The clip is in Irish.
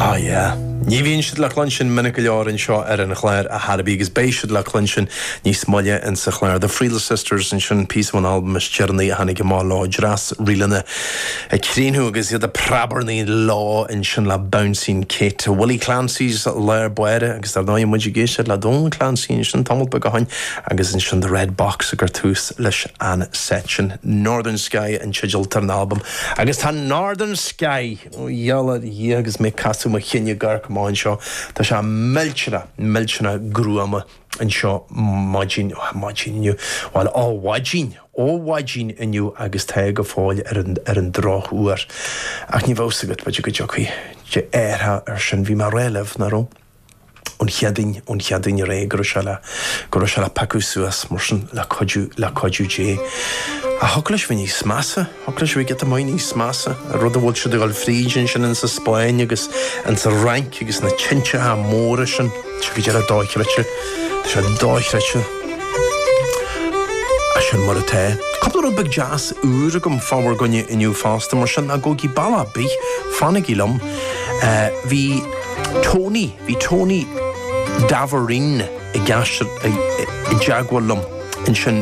yeah. Ní bhíonn siad le clunsin minic go leor seo ar an chléir a Harabí agus béis siad le clunsin níos moille in sa chléir. The Freeland Sisters in sin piece of an album is Journey a hanig má láid ras rilanna a críonú agus iad a prabarnaí lá in sin le bouncing Kate. Willie Clancy's Lair Buire agus ar náim muid géisiad le Don Clancy in sin tamil be gohain agus in sin The Red Box a gur tús leis an section Northern Sky an Chidgeltar an album agus tá Northern Sky yalla agus mé casú a chinne gar máin seo tá se milchna grúama an seo máidín inniu bhil óhaidín inniu agus ta go fáil ar an droch uair ach ní bhósagat beidir go deochaí de éirtha ar sin bhí mar réileh naró ón cheadín ré gur se le pacú suas mar sin le codú dé. A hoglas fi níos massa, hoglas fi get a mai níos massa, a rud a bhil siad gáil frídin sin in sa Spáin agus in sa rank agus na tinte a móra sin, se go dear a dáithreite, se dáithreite a sin mar a té. Couple of big jazz úr gom fáhar gonne inniu fásta mar sin a gógi balla bí fannig ilum. Bhí Tony Davarin i gasir i Jaguar lum in sin